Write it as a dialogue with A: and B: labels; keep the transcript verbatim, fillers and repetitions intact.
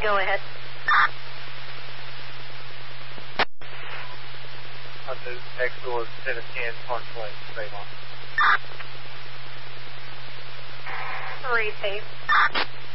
A: go ahead.
B: On the next door, ten of ten, Park Place, straight on.
A: Receive.